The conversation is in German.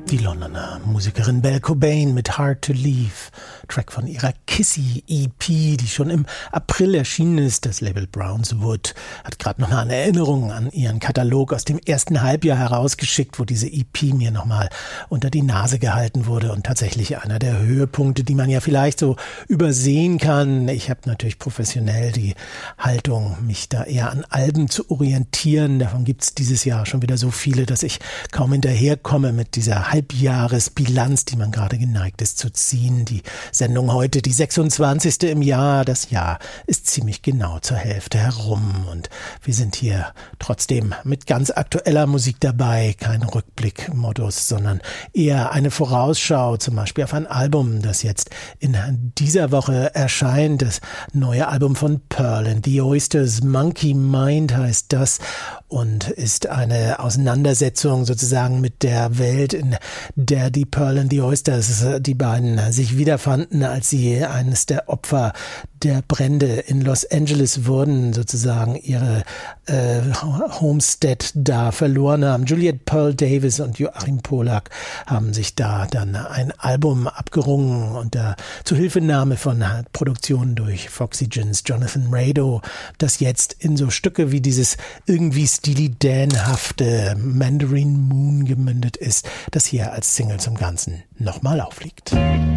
Die Londoner Musikerin Belle Cobain mit Hard to Leave, Track von ihrer Kissy EP, die schon im April erschienen ist. Das Label Brownswood hat gerade nochmal eine Erinnerung an ihren Katalog aus dem ersten Halbjahr herausgeschickt, wo diese EP mir nochmal unter die Nase gehalten wurde und tatsächlich einer der Höhepunkte, die man ja vielleicht so übersehen kann. Ich habe natürlich professionell die Haltung, mich da eher an Alben zu orientieren. Davon gibt es dieses Jahr schon wieder so viele, dass ich kaum hinterherkomme mit dieser Halbjahresbilanz, die man gerade geneigt ist zu ziehen. Die Sendung heute, die 26. im Jahr. Das Jahr ist ziemlich genau zur Hälfte herum und wir sind hier trotzdem mit ganz aktueller Musik dabei. Kein Rückblickmodus, sondern eher eine Vorausschau, zum Beispiel auf ein Album, das jetzt in dieser Woche erscheint. Das neue Album von Pearl and the Oysters, Monkey Mind heißt das und ist eine Auseinandersetzung sozusagen mit der Welt, in der die Pearl and the Oysters, die beiden, sich wiederfanden, als sie eines der Opfer der Brände in Los Angeles wurden, sozusagen ihre Homestead da verloren haben. Juliette Pearl Davis und Joachim Polak haben sich da dann ein Album abgerungen unter Zuhilfenahme von Produktionen durch Foxygens, Jonathan Rado, das jetzt in so Stücke wie dieses irgendwie Steely Dan-hafte Mandarin Moon gemündet ist, das hier als Single zum Ganzen nochmal aufliegt.